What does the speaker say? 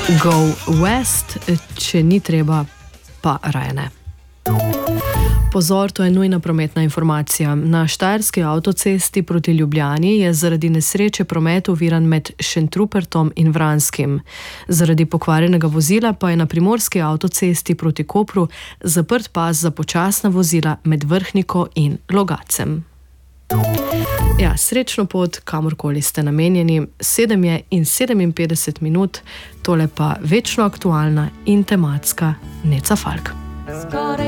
Go west, če ni treba, pa raje ne. Pozor, to je nujna prometna informacija. Na štajerski avtocesti proti Ljubljani je zaradi nesreče promet oviran med Šentrupertom in Vranskim. Zaradi pokvarjenega vozila pa je na primorski avtocesti proti Kopru zaprt pas za počasna vozila med Vrhniko in Logacem. Ja, srečno pot, kamorkoli ste namenjeni. 7:57, tole pa večno aktualna in tematska Neca Falk.